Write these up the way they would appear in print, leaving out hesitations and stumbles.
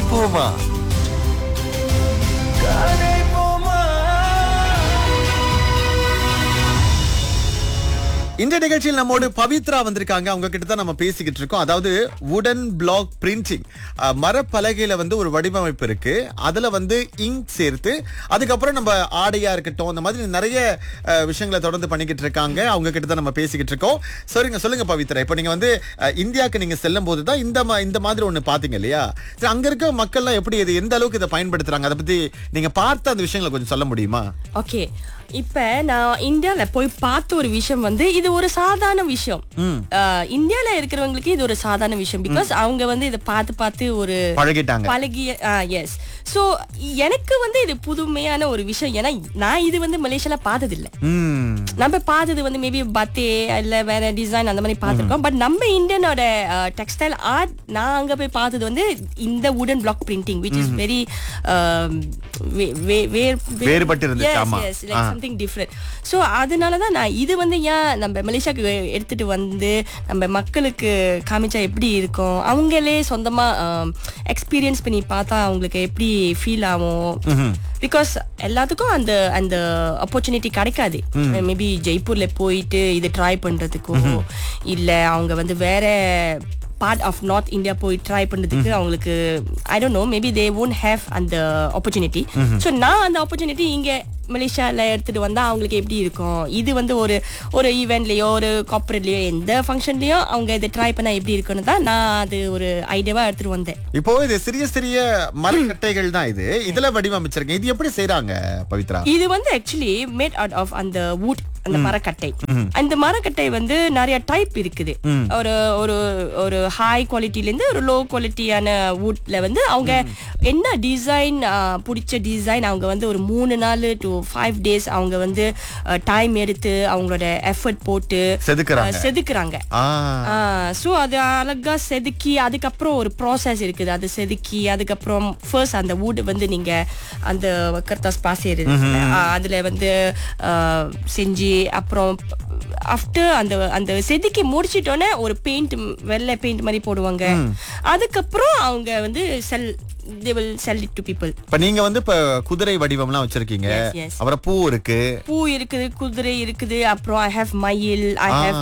போமா. இந்த நிகழ்ச்சியில் நம்மோடு பவித்ரா வந்திருக்காங்க. அவங்க கிட்ட தான் நம்ம பேசிக்கிட்டு இருக்கோம். அதாவது வுடன் பிளாக் பிரிண்டிங், மரப்பலகையில வந்து ஒரு வடிவமைப்பு இருக்கு. அதுல வந்து இங்க் சேர்த்து அதுக்கப்புறம் நம்ம ஆடையா இருக்கட்டும், அந்த மாதிரி நிறைய விஷயங்களை தொடர்ந்து பண்ணிக்கிட்டு இருக்காங்க. அவங்க கிட்ட தான் நம்ம பேசிக்கிட்டு இருக்கோம். சரிங்க, சொல்லுங்க பவித்ரா. இப்ப நீங்க வந்து இந்தியாவுக்கு நீங்க செல்லும் போதுதான் இந்த மாதிரி ஒண்ணு பாத்தீங்க இல்லையா? சரி, அங்க இருக்க மக்கள்லாம் எப்படி இது எந்த அளவுக்கு இதை பயன்படுத்துறாங்க, அதை பத்தி நீங்க பார்த்த அந்த விஷயங்களை கொஞ்சம் சொல்ல முடியுமா? ஓகே, இப்ப நான் இந்தியால போய் பார்த்த ஒரு விஷயம் வந்து இது ஒரு சாதாரண விஷயம். இந்தியால இருக்கிறவங்களுக்கு இது ஒரு சாதாரண விஷயம். பிகாஸ் அவங்க வந்து இதை பார்த்து ஒரு பழகிய. எஸ். சோ எனக்கு வந்து இது புதுமையான ஒரு விஷயம். ஏன்னா நான் இது வந்து மலேசியால பார்த்தது இல்ல. நம்ம பார்த்தது வந்து மேபி பத்தே இல்ல வேற டிசைன் அந்த மாதிரி பார்த்திருக்கோம். பட் நம்ம இந்தியனோட டெக்ஸ்டைல் ஆர்ட் நான் அங்க போய் பார்த்தது வந்து இந்த வுடன் black printing, which is very வேறுபட்டு இருந்துச்சு. ஆமா, something different. So அதனாலதான் நான் இது வந்து ஏன் நம்ம மலேசியாக்கு எடுத்துட்டு வந்து நம்ம மக்களுக்கு காமிச்சா எப்படி இருக்கும், அவங்களே சொந்தமா எக்ஸ்பீரியன்ஸ் பண்ணி பார்த்தா அவங்களுக்கு எப்படி ஃபீல் ஆகும். பிகாஸ் எல்லாத்துக்கும் அந்த அந்த ஆப்பர்ச்சுனிட்டி கிடைக்காது. மேபி ஜெய்ப்பூர்ல போயிட்டு இது ட்ரை பண்றதுக்கோ இல்ல அவங்க வந்து வேற பார்ட் ஆஃப் நார்த் இந்தியா போய் ட்ரை பண்றதுக்கு அவங்களுக்கு I don't know, maybe they won't have அந்த ஆப்பர்ச்சுனிட்டி. ஸோ நான் அந்த ஆப்பர்ச்சுனிட்டி இங்க மலேசியால எடுத்துட்டு வந்தா அவங்களுக்கு எப்படி இருக்கும், இது வந்து ஒரு ஈவெண்ட்லயோ ஒரு கார்பரேட்லயோ எந்த ஃபங்க்ஷன்லயோ அவங்க இதை ட்ரை பண்ணா எப்படி இருக்குன்னு தான் நான் அது ஒரு ஐடியாவா எடுத்துட்டு வந்தேன். இப்போ இது சிறிய சிறிய மரக்கட்டைகள் தான் இதுல வடிவமைச்சிருக்கேன். இது எப்படி செய்றாங்க பவித்ரா? இது வந்து ஆக்சுவலி மேட் அவுட் ஆஃப் அந்த வுட், அந்த மரக்கட்டை. அந்த மரக்கட்டை வந்து நிறைய டைப் இருக்குது. ஒரு ஒரு ஒரு ஹை குவாலிட்டில இருந்து ஒரு லோ குவாலிட்டியான வுட்ல வந்து அவங்க என்ன டிசைன் பிடிச்ச டிசைன் அவங்க வந்து ஒரு 3 நாள் to 5 days அவங்க வந்து டைம் எடுத்து அவங்களோட எஃபர்ட் போட்டு செதுக்குறாங்க. சோ அது அழகா செதுக்கி அதுக்கப்புறம் ஒரு ப்ராசஸ் இருக்குது. அது செதுக்கி அதுக்கப்புறம் ஃபர்ஸ்ட் அந்த வுட் வந்து நீங்க அந்த கர்தாஸ் பாசி அதுல வந்து செஞ்சு அப்புறம் ஆஃப்டர் அந்த செதுக்கி முடிச்சிட்டோன்னே ஒரு பெயிண்ட், வெள்ளை பெயிண்ட் மாதிரி போடுவாங்க. அதுக்கப்புறம் அவங்க வந்து they will sell it to people. இப்ப நீங்க வந்து இப்ப குதிரை வடிவம்லாம் வச்சிருக்கீங்க. அப்புறம் பூ இருக்குது, குதிரை இருக்குது, அப்புறம் I have மயில், I have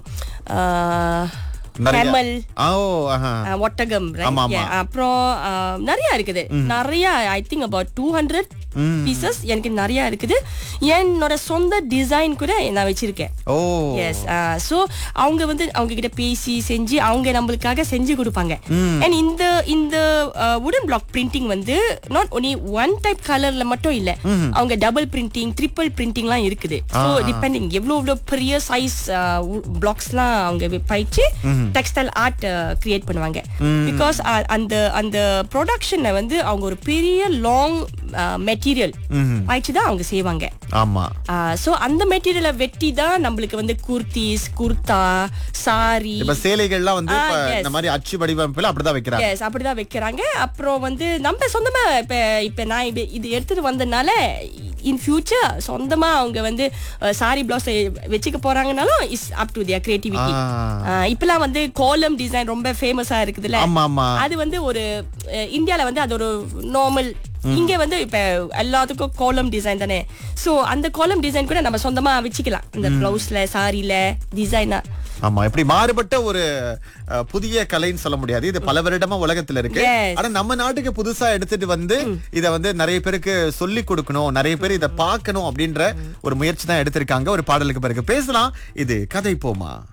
camel, ஒட்டகம், அப்புறம் நிறைய இருக்குது. நிறைய ஐ திங்க் about 200 பீசஸ் எனக்கு நிறைய இருக்குது. என்னோட சொந்த டிசைன் கூட நான் வச்சிருக்கேன். எஸ். சோ அவங்க வந்து அவங்க கிட்ட பேசி செஞ்சு அவங்க நம்மளுக்காக செஞ்சு கொடுப்பாங்க. அண்ட் இந்த வுடன் பிளாக் பிரிண்டிங் வந்து நாட் ஒன்லி ஒன் டைப் கலர்ல மட்டும் இல்ல, அவங்க டபுள் பிரிண்டிங், ட்ரிபிள் பிரிண்டிங்லாம் இருக்குது. ஸோ டிபெண்டிங் எவ்வளோ பெரிய சைஸ் பிளாக்ஸ்லாம் அவங்க பயிற்சி டெக்ஸ்டைல் ஆர்ட் கிரியேட் பண்ணுவாங்க. பிகாஸ் அந்த ப்ரொடக்ஷன்ல வந்து அவங்க ஒரு பெரிய லாங் மெட்டீரியல் ஆயிடுச்சுதான் அவங்க செய்வாங்க. ஆமா. சோ அந்த மெட்டீரியலை வெட்டி தான் நம்மளுக்கு வந்து குர்தீஸ், குர்தா, சாரி, இப்ப சேலைகள்லாம் வந்து இந்த மாதிரி அச்சு வடிவமைப்புல அப்படிதான் வைக்கிறாங்க. எஸ், அப்படிதான் வைக்கிறாங்க. அப்புறம் வந்து நம்ம சொந்தமா இப்ப நான் இது எடுத்துட்டு வந்தனால இன் ஃபியூச்சர் சொந்தமா அவங்க வந்து சாரி பிளவுஸ் வச்சுக்க போறாங்கனாலும் is up to their creativity. இப்பெல்லாம் வந்து கோலம் டிசைன் ரொம்ப ஃபேமஸா இருக்குதுல்ல. அது வந்து ஒரு இந்தியால வந்து அது ஒரு நார்மல். இங்க வந்து இப்ப எல்லாத்துக்கும் கோலம் டிசைன் தானே. சோ அந்த கோலம் டிசைன் கூட நம்ம சொந்தமா வச்சுக்கலாம் இந்த பிளவுஸ்ல, சாரில டிசைனா. ஆமா, இப்படி மாறுபட்ட ஒரு புதிய கலைன்னு சொல்ல முடியாது. இது பல வருடமா உலகத்துல இருக்கு. ஆனா நம்ம நாட்டுக்கு புதுசா எடுத்துட்டு வந்து இத வந்து நிறைய பேருக்கு சொல்லி கொடுக்கணும், நிறைய பேர் இத பார்க்கணும் அப்படின்ற ஒரு முயற்சி தான் எடுத்திருக்காங்க. ஒரு பாடலுக்கு பிறகு பேசலாம். இது கதை போமா.